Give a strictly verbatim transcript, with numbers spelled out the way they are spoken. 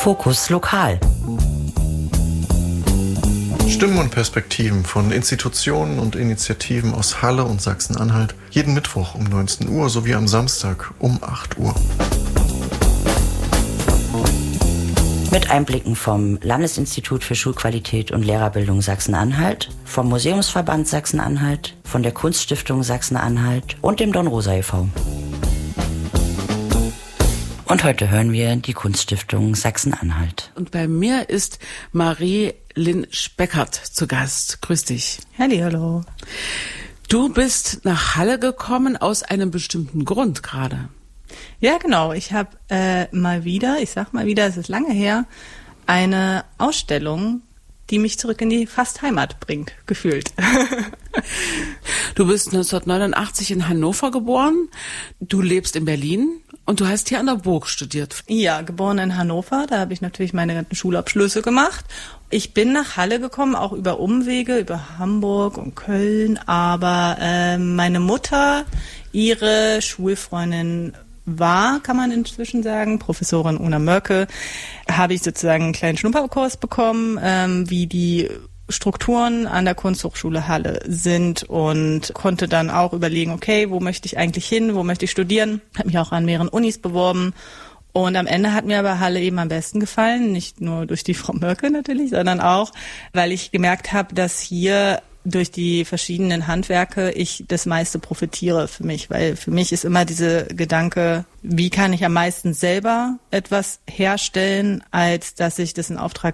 Fokus Lokal. Stimmen und Perspektiven von Institutionen und Initiativen aus Halle und Sachsen-Anhalt. Jeden Mittwoch um neunzehn Uhr sowie am Samstag um acht Uhr. Mit Einblicken vom Landesinstitut für Schulqualität und Lehrerbildung Sachsen-Anhalt, vom Museumsverband Sachsen-Anhalt, von der Kunststiftung Sachsen-Anhalt und dem Dornrosa e V Und heute hören wir die Kunststiftung Sachsen-Anhalt. Und bei mir ist Marie-Lynn Speckert zu Gast. Grüß dich. Hallihallo. Du bist nach Halle gekommen aus einem bestimmten Grund gerade. Ja, genau. Ich habe äh, mal wieder, ich sag mal wieder, es ist lange her, eine Ausstellung, die mich zurück in die fast Heimat bringt, gefühlt. Du bist neunzehnhundertneunundachtzig in Hannover geboren, du lebst in Berlin und du hast hier an der Burg studiert. Ja, geboren in Hannover, da habe ich natürlich meine ganzen Schulabschlüsse gemacht. Ich bin nach Halle gekommen, auch über Umwege, über Hamburg und Köln, aber äh, meine Mutter, ihre Schulfreundin war, kann man inzwischen sagen, Professorin Una Mörke, habe ich sozusagen einen kleinen Schnupperkurs bekommen, ähm, wie die Strukturen an der Kunsthochschule Halle sind und konnte dann auch überlegen, okay, wo möchte ich eigentlich hin, wo möchte ich studieren, habe mich auch an mehreren Unis beworben und am Ende hat mir aber Halle eben am besten gefallen, nicht nur durch die Frau Mörke natürlich, sondern auch, weil ich gemerkt habe, dass hier durch die verschiedenen Handwerke ich das meiste profitiere für mich, weil für mich ist immer dieser Gedanke, wie kann ich am meisten selber etwas herstellen, als dass ich das in Auftrag